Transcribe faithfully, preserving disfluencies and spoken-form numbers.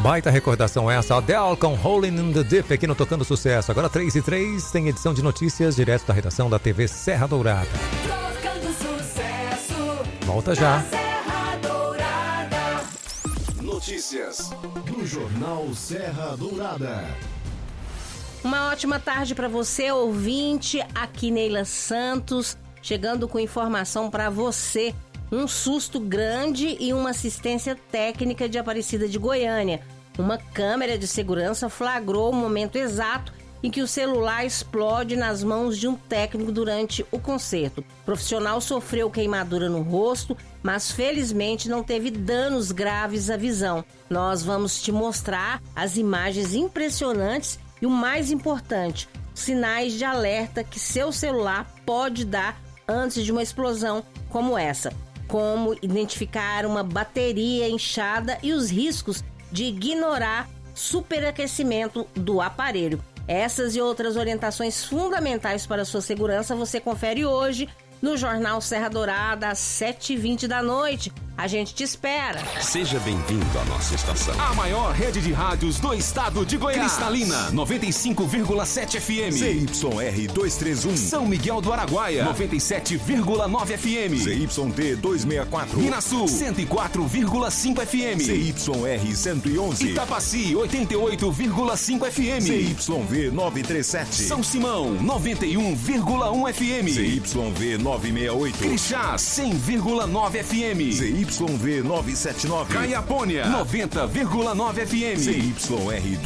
Baita recordação essa, Adele com Rolling in the Deep aqui no Tocando Sucesso. Agora três e três, tem edição de notícias direto da redação da T V Serra Dourada. Tocando Sucesso. Volta já. Serra Dourada. Notícias do Jornal Serra Dourada. Uma ótima tarde para você, ouvinte. Aqui Neila Santos, chegando com informação para você. Um susto grande e uma assistência técnica de Aparecida de Goiânia. Uma câmera de segurança flagrou o momento exato em que o celular explode nas mãos de um técnico durante o concerto. O profissional sofreu queimadura no rosto, mas felizmente não teve danos graves à visão. Nós vamos te mostrar as imagens impressionantes e o mais importante, sinais de alerta que seu celular pode dar antes de uma explosão como essa. Como identificar uma bateria inchada e os riscos de ignorar superaquecimento do aparelho. Essas e outras orientações fundamentais para a sua segurança você confere hoje no Jornal Serra Dourada às sete e vinte da noite. A gente te espera. Seja bem-vindo à nossa estação. A maior rede de rádios do estado de Goiás. Cristalina, noventa e cinco vírgula sete F M. Z Y R duzentos e trinta e um. São Miguel do Araguaia, noventa e sete vírgula nove F M. Z Y D duzentos e sessenta e quatro. Minas Sul, cento e quatro vírgula cinco F M. Z Y R cento e onze. Itapaci, oitenta e oito vírgula cinco F M. Z Y V novecentos e trinta e sete. São Simão, noventa e um vírgula um F M. Z Y V novecentos e sessenta e oito. Crixás, cem vírgula nove F M. Z Y V novecentos e setenta e nove. Caiapônia, noventa vírgula nove F M. Z Y R